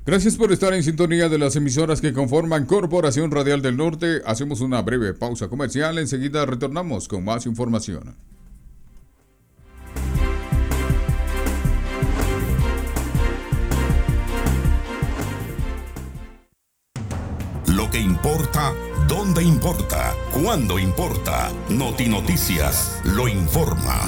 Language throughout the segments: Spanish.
Gracias por estar en sintonía de las emisoras que conforman Corporación Radial del Norte. Hacemos una breve pausa comercial. Enseguida retornamos con más información. Lo que importa, dónde importa, cuándo importa. Notinoticias lo informa.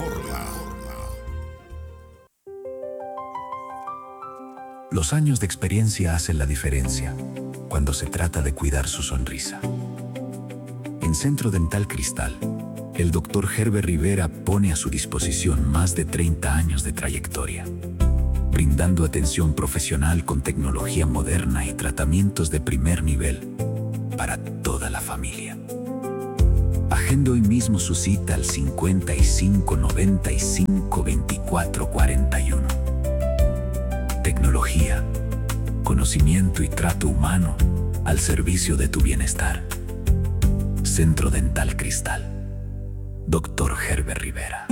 Los años de experiencia hacen la diferencia cuando se trata de cuidar su sonrisa. En Centro Dental Cristal, el Dr. Herbert Rivera pone a su disposición más de 30 años de trayectoria, brindando atención profesional con tecnología moderna y tratamientos de primer nivel para toda la familia. Agende hoy mismo su cita al 55 95 24 41. Tecnología, conocimiento y trato humano al servicio de tu bienestar. Centro Dental Cristal. Dr. Herbert Rivera.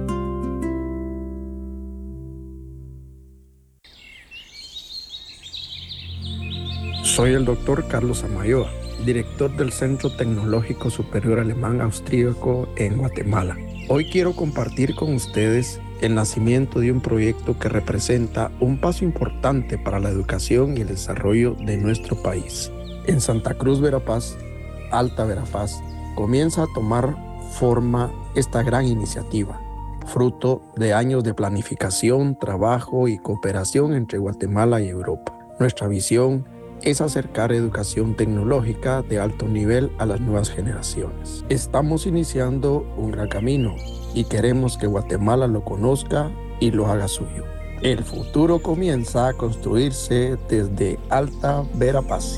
Soy el Dr. Carlos Amayoa, director del Centro Tecnológico Superior Alemán Austríaco en Guatemala. Hoy quiero compartir con ustedes el nacimiento de un proyecto que representa un paso importante para la educación y el desarrollo de nuestro país. En Santa Cruz, Verapaz, Alta Verapaz, comienza a tomar forma esta gran iniciativa, fruto de años de planificación, trabajo y cooperación entre Guatemala y Europa. Nuestra visión es acercar educación tecnológica de alto nivel a las nuevas generaciones. Estamos iniciando un gran camino y queremos que Guatemala lo conozca y lo haga suyo. El futuro comienza a construirse desde Alta Verapaz.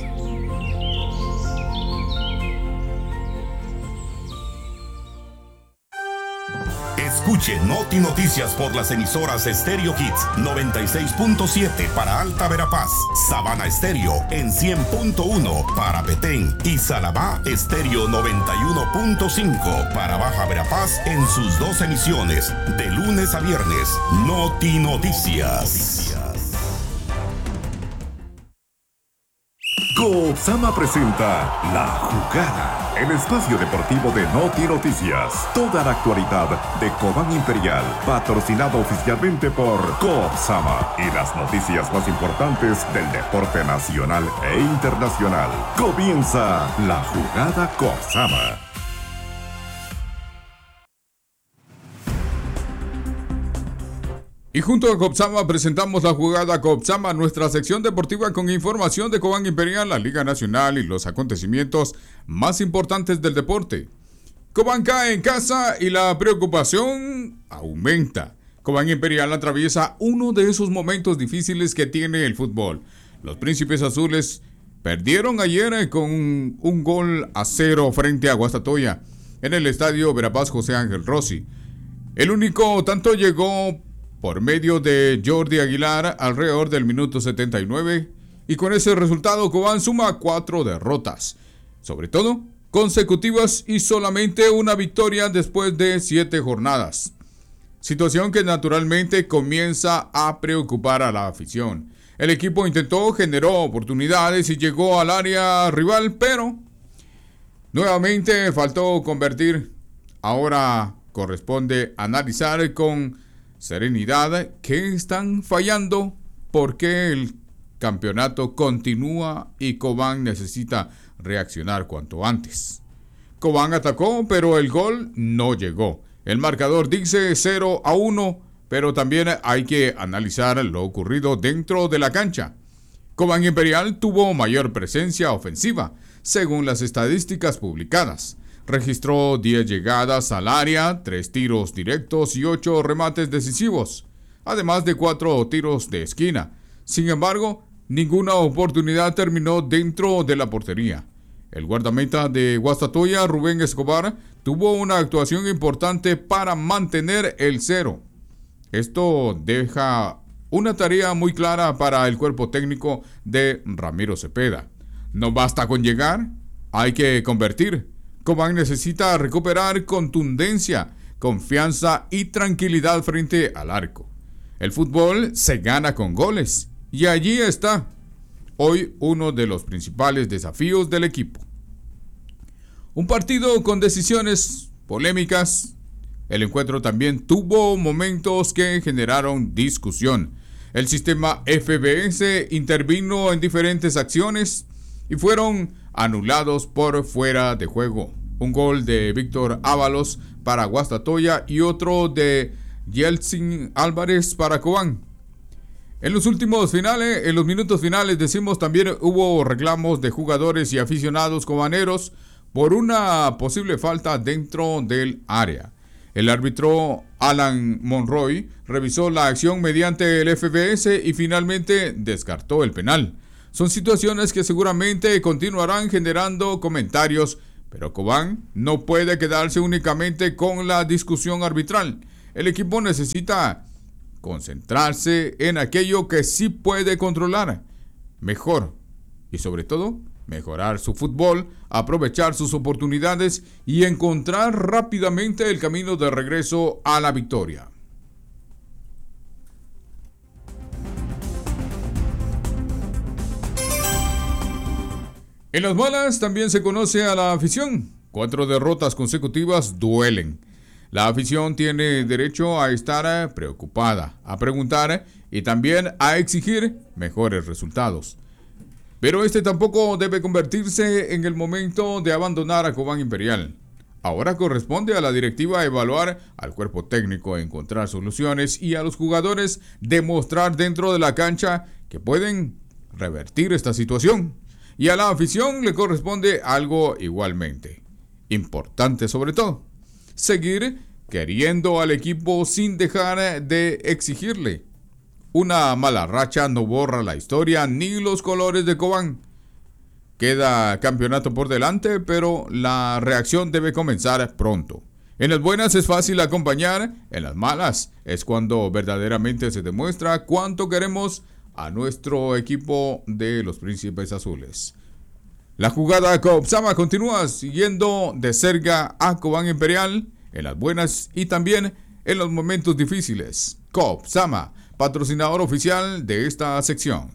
Escuche Noti Noticias por las emisoras Stereo Hits 96.7 para Alta Verapaz, Sabana Estéreo en 100.1 para Petén y Salabá Estéreo 91.5 para Baja Verapaz en sus dos emisiones, de lunes a viernes. Noti Noticias. Coopsama presenta La Jugada, el espacio deportivo de Noti Noticias. Toda la actualidad de Cobán Imperial, patrocinado oficialmente por Coopsama, y las noticias más importantes del deporte nacional e internacional. Comienza La Jugada Coopsama. Y junto a Coopsama presentamos La Jugada Coopsama, nuestra sección deportiva con información de Cobán Imperial, la Liga Nacional y los acontecimientos más importantes del deporte. Cobán cae en casa y la preocupación aumenta. Cobán Imperial atraviesa uno de esos momentos difíciles que tiene el fútbol. Los Príncipes Azules perdieron ayer con un 1-0 frente a Guastatoya en el estadio Verapaz José Ángel Rossi. El único tanto llegó por medio de Jordi Aguilar alrededor del minuto 79, y con ese resultado Cobán suma 4 derrotas, sobre todo consecutivas, y solamente una victoria después de 7 jornadas. Situación que naturalmente comienza a preocupar a la afición. El equipo generó oportunidades y llegó al área rival, pero nuevamente faltó convertir. Ahora corresponde analizar con serenidad qué están fallando, por qué el campeonato continúa y Cobán necesita reaccionar cuanto antes. Cobán atacó, pero el gol no llegó. El marcador dice 0-1, pero también hay que analizar lo ocurrido dentro de la cancha. Cobán Imperial tuvo mayor presencia ofensiva, según las estadísticas publicadas. Registró 10 llegadas al área, 3 tiros directos y 8 remates decisivos, además de 4 tiros de esquina. Sin embargo, ninguna oportunidad terminó dentro de la portería. El guardameta de Guastatoya, Rubén Escobar, tuvo una actuación importante para mantener el 0. Esto deja una tarea muy clara para el cuerpo técnico de Ramiro Cepeda. No basta con llegar, hay que convertir. Cobán necesita recuperar contundencia, confianza y tranquilidad frente al arco. El fútbol se gana con goles, y allí está hoy uno de los principales desafíos del equipo. Un partido con decisiones polémicas. El encuentro también tuvo momentos que generaron discusión. El sistema FBS intervino en diferentes acciones y fueron anulados por fuera de juego. Un gol de Víctor Ábalos para Guastatoya y otro de Yeltsin Álvarez para Cobán. En los minutos finales también hubo reclamos de jugadores y aficionados cobaneros por una posible falta dentro del área. El árbitro Alan Monroy revisó la acción mediante el FBS y finalmente descartó el penal. Son situaciones que seguramente continuarán generando comentarios, pero Cobán no puede quedarse únicamente con la discusión arbitral. El equipo necesita concentrarse en aquello que sí puede controlar mejor y sobre todo mejorar su fútbol, aprovechar sus oportunidades y encontrar rápidamente el camino de regreso a la victoria. En las malas también se conoce a la afición. 4 derrotas consecutivas duelen. La afición tiene derecho a estar preocupada, a preguntar y también a exigir mejores resultados. Pero este tampoco debe convertirse en el momento de abandonar a Cobán Imperial. Ahora corresponde a la directiva evaluar al cuerpo técnico, encontrar soluciones y a los jugadores demostrar dentro de la cancha que pueden revertir esta situación. Y a la afición le corresponde algo igualmente importante, sobre todo seguir queriendo al equipo sin dejar de exigirle. Una mala racha no borra la historia ni los colores de Cobán. Queda campeonato por delante, pero la reacción debe comenzar pronto. En las buenas es fácil acompañar, en las malas es cuando verdaderamente se demuestra cuánto queremos a nuestro equipo de los Príncipes Azules. La jugada Cobsama continúa siguiendo de cerca a Cobán Imperial en las buenas y también en los momentos difíciles. Cobsama, patrocinador oficial de esta sección.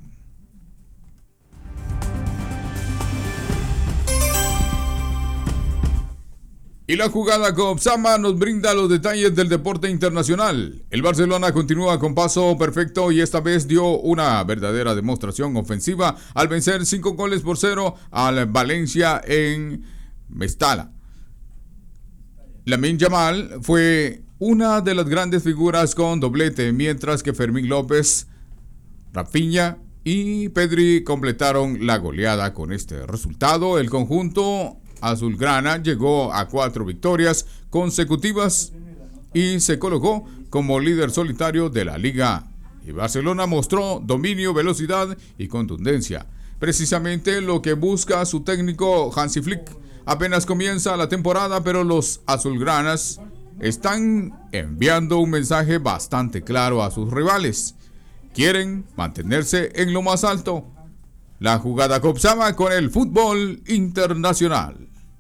Y la jugada Cobsama nos brinda los detalles del deporte internacional. El Barcelona continúa con paso perfecto y esta vez dio una verdadera demostración ofensiva al vencer 5-0 al Valencia en Mestalla. Lamine Yamal fue una de las grandes figuras con doblete, mientras que Fermín López, Rafinha y Pedri completaron la goleada. Con este resultado, el conjunto azulgrana llegó a 4 victorias consecutivas y se colocó como líder solitario de la liga. Y Barcelona mostró dominio, velocidad y contundencia, precisamente lo que busca su técnico Hansi Flick. Apenas comienza la temporada, pero los azulgranas están enviando un mensaje bastante claro a sus rivales. Quieren mantenerse en lo más alto. La jugada Cobsama con el fútbol internacional.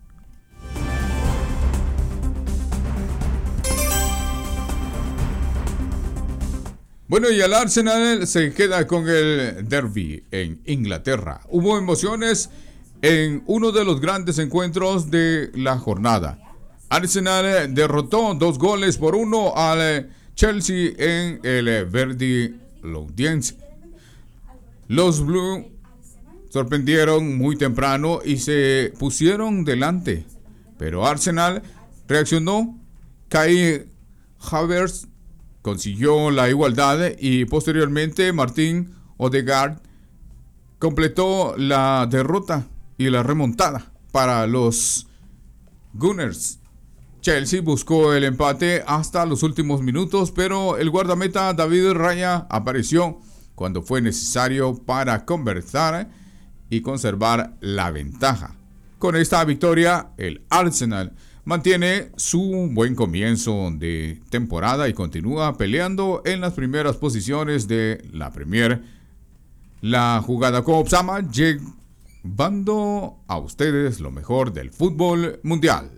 Bueno, y el Arsenal se queda con el derby en Inglaterra. Hubo emociones en uno de los grandes encuentros de la jornada. Arsenal derrotó 2-1 al Chelsea en el Verdi Loudiense. Los Blues sorprendieron muy temprano y se pusieron delante, pero Arsenal reaccionó. Kai Havertz consiguió la igualdad y posteriormente Martin Odegaard completó la derrota y la remontada para los Gunners. Chelsea buscó el empate hasta los últimos minutos, pero el guardameta David Raya apareció cuando fue necesario para conversar y conservar la ventaja. Con esta victoria, el Arsenal mantiene su buen comienzo de temporada y continúa peleando en las primeras posiciones de la Premier. La jugada Cobsama llevando a ustedes lo mejor del fútbol mundial.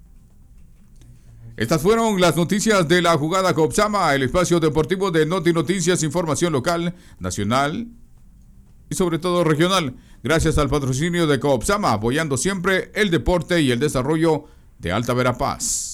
Estas fueron las noticias de la jugada Cobsama, el espacio deportivo de Noti Noticias, información local, nacional y sobre todo regional, gracias al patrocinio de Coopsama, apoyando siempre el deporte y el desarrollo de Alta Verapaz.